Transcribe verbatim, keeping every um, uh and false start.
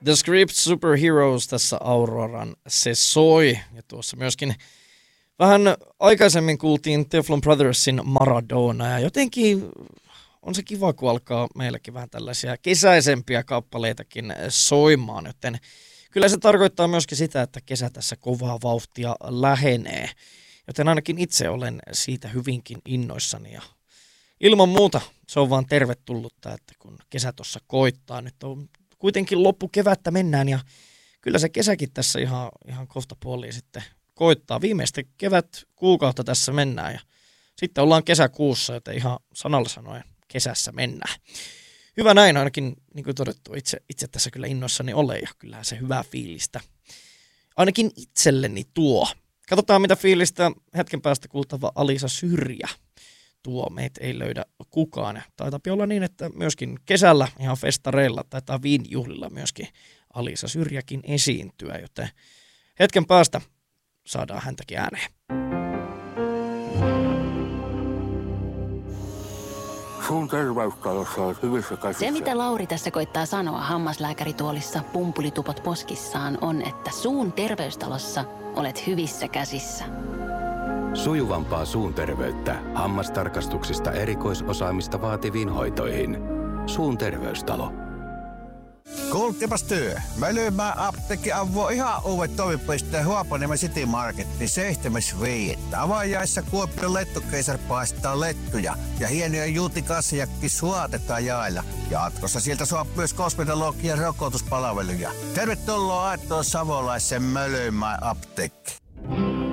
The Script Superheroes tässä Auroran Se soi. Ja tuossa myöskin vähän aikaisemmin kuultiin Teflon Brothersin Maradona. Ja jotenkin on se kiva, kun alkaa meilläkin vähän tällaisia kesäisempiä kappaleitakin soimaan. Joten kyllä se tarkoittaa myöskin sitä, että kesä tässä kovaa vauhtia lähenee. Joten ainakin itse olen siitä hyvinkin innoissani. Ja ilman muuta se on vaan tervetullutta, että kun kesä tuossa koittaa. Nyt on kuitenkin loppukevättä mennään ja kyllä se kesäkin tässä ihan, ihan kohta puoliin sitten koittaa. Viimeistä kevät kuukautta tässä mennään ja sitten ollaan kesäkuussa, joten ihan sanalla sanoen kesässä mennään. Hyvä näin, ainakin niin kuin todettu, itse, itse tässä kyllä innoissani olen ja kyllähän se hyvää fiilistä ainakin itselleni tuo. Katsotaan mitä fiilistä hetken päästä kuultava Alisa Syrjä tuo. Meitä ei löydä kukaan. Ja taitaa olla niin, että myöskin kesällä ihan festareilla taitaa viinijuhlilla myöskin Alisa Syrjäkin esiintyä, joten hetken päästä saadaan häntäkin ääneen. Suun terveystalossa on hyvissä käsissä. Se, mitä Lauri tässä koittaa sanoa hammaslääkärituolissa pumpulitupot poskissaan, on, että suun terveystalossa olet hyvissä käsissä. Sujuvampaa suun terveyttä hammastarkastuksista erikoisosaamista vaativiin hoitoihin. Suun terveystalo. Kuultipas työ. Mä lyymään apteekki avoo ihan uudet toimipisteen Huopaniemen City Marketin seitsemäs viidettä. Avajaissa Kuopion lettukeisar paistaa lettuja ja hienoja juutikassejakki suotetaan jaella. Jatkossa sieltä saa myös kosmetologian rokotuspalveluja. Tervetuloa Aittoon Savolaisen Mölymään apteekki.